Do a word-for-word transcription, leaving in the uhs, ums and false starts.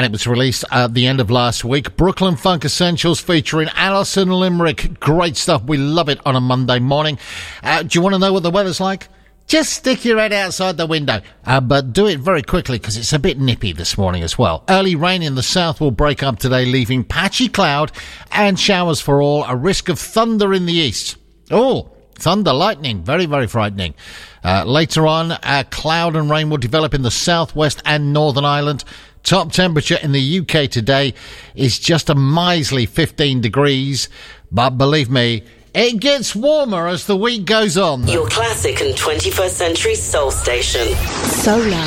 and it was released at the end of last week. Brooklyn Funk Essentials featuring Alison Limerick. Great stuff. We love it on a Monday morning. Uh, do you want to know what the weather's like? Just stick your head outside the window, uh, but do it very quickly because it's a bit nippy this morning as well. Early rain in the south will break up today, leaving patchy cloud and showers for all. A risk of thunder in the east. Oh, thunder, lightning, very, very frightening. Uh, later on, uh, cloud and rain will develop in the southwest and Northern Ireland. Top temperature in the U K today is just a measly fifteen degrees, but believe me, it gets warmer as the week goes on. Your classic and twenty-first century soul station. Solar.